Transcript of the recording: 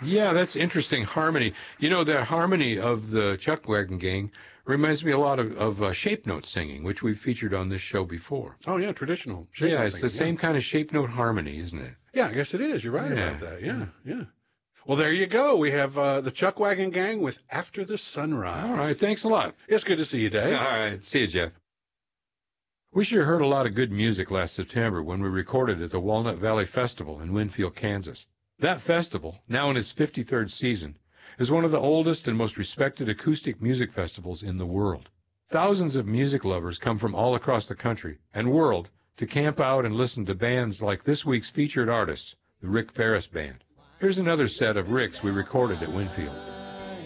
Yeah, that's interesting harmony. You know, the harmony of the Chuck Wagon Gang reminds me a lot of shape note singing, which we've featured on this show before. Oh, yeah, traditional shape note Yeah, it's singing, the same kind of shape note harmony, isn't it? Yeah, I guess it is. You're right Yeah. about that. Yeah. Well, there you go. We have the Chuck Wagon Gang with After the Sunrise. All right, thanks a lot. It's good to see you, Dave. All right, see you, Jeff. We sure heard a lot of good music last September when we recorded at the Walnut Valley Festival in Winfield, Kansas. That festival, now in its 53rd season, is one of the oldest and most respected acoustic music festivals in the world. Thousands of music lovers come from all across the country and world to camp out and listen to bands like this week's featured artists, the Rick Ferris Band. Here's another set of Ricks we recorded at Winfield.